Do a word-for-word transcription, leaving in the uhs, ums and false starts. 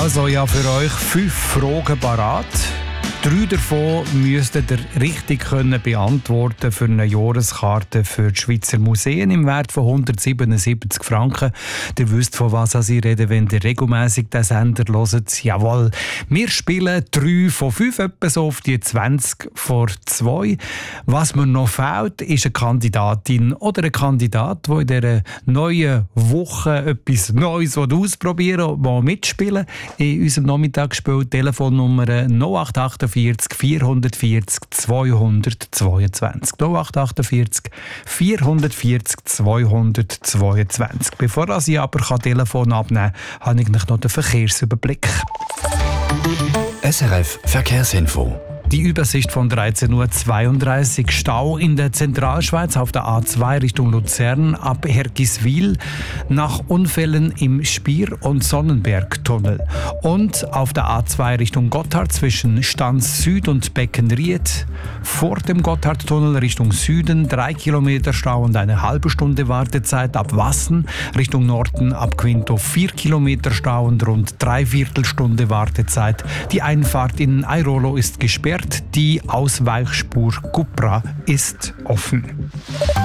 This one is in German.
Also ja, für euch fünf Fragen parat. Drei davon müsst ihr richtig können beantworten für eine Jahreskarte für die Schweizer Museen im Wert von hundertsiebenundsiebzig Franken. Ihr wisst, von was ich rede, wenn ihr regelmässig den Sender hört. Jawohl, wir spielen drei von fünf, etwa so auf die zwanzig vor zwei. Was mir noch fehlt, ist eine Kandidatin oder ein Kandidat, der in dieser neuen Woche etwas Neues ausprobieren will, mitspielen in unserem Nachmittagsspiel. Telefonnummer null acht acht vier vierzig zweihundertzweiundzwanzig. null acht acht vier vierzig zweihundertzweiundzwanzig. Bevor ich aber das Telefon abnehmen kann, habe ich noch den Verkehrsüberblick. S R F Verkehrsinfo. Die Übersicht von dreizehn Uhr zweiunddreißig. Stau in der Zentralschweiz auf der A zwei Richtung Luzern ab Hergiswil nach Unfällen im Spier- und Sonnenbergtunnel. Und auf der A zwei Richtung Gotthard zwischen Stanz Süd und Beckenried vor dem Gotthardtunnel Richtung Süden drei Kilometer Stau und eine halbe Stunde Wartezeit. Ab Wassen Richtung Norden ab Quinto vier Kilometer Stau und rund dreiviertel Stunde Wartezeit. Die Einfahrt in Airolo ist gesperrt. Die Ausweichspur Cupra ist offen.